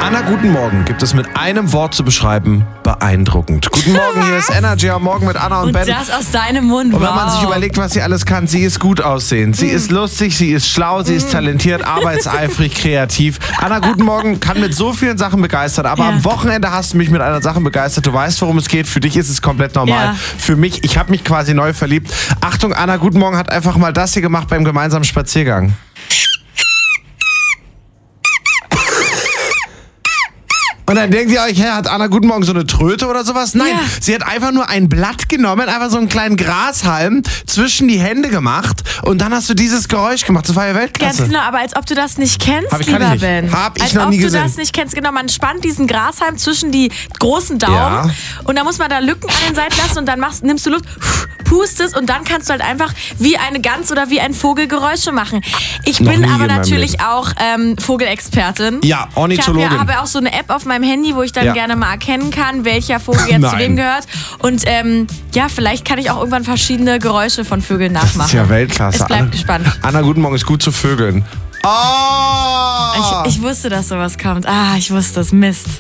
Anna, guten Morgen. Gibt es mit einem Wort zu beschreiben? Beeindruckend. Guten Morgen, hier ist Energy am Morgen mit Anna und Ben. Und das aus deinem Mund, Und wenn man sich überlegt, was sie alles kann, sie ist gut aussehend, sie ist lustig, sie ist schlau, sie ist talentiert, arbeitseifrig, kreativ. Anna, guten Morgen, kann mit so vielen Sachen begeistern, aber am Wochenende hast du mich mit einer Sache begeistert. Du weißt, worum es geht. Für dich ist es komplett normal. Ja. Für mich, ich habe mich quasi neu verliebt. Achtung, Anna, guten Morgen, hat einfach mal das hier gemacht beim gemeinsamen Spaziergang. Und dann denkt ihr euch, hat Anna guten Morgen so eine Tröte oder sowas? Nein, sie hat einfach nur ein Blatt genommen, einfach so einen kleinen Grashalm zwischen die Hände gemacht und dann hast du dieses Geräusch gemacht. Das war ja Weltklasse. Ganz genau, aber als ob du das nicht kennst, lieber Ben. Hab ich als noch nie gesehen. Als ob du das nicht kennst. Genau, man spannt diesen Grashalm zwischen die großen Daumen und dann muss man da Lücken an den Seiten lassen und dann nimmst du Luft, pustest und dann kannst du halt einfach wie eine Gans oder wie ein Vogel Geräusche machen. Ich bin aber natürlich auch Vogelexpertin. Ja, Ornithologin. Ich habe auch so eine App auf meinem Handy, wo ich dann gerne mal erkennen kann, welcher Vogel jetzt zu wem gehört. Und vielleicht kann ich auch irgendwann verschiedene Geräusche von Vögeln nachmachen. Das ist ja Weltklasse. Es bleibt gespannt. Anna, guten Morgen, ist gut zu vögeln. Oh! Ich wusste, dass sowas kommt. Ich wusste es. Mist.